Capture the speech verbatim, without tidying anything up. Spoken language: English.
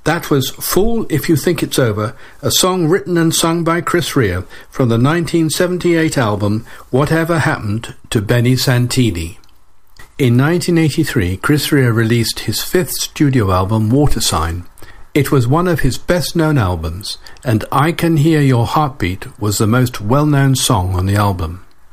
That was Fool If You Think It's Over, a song written and sung by Chris Rea from the nineteen seventy-eight album Whatever Happened to Benny Santini. In nineteen eighty-three, Chris Rea released his fifth studio album, Watersign. It was one of his best-known albums, and I Can Hear Your Heartbeat was the most well-known song on the album.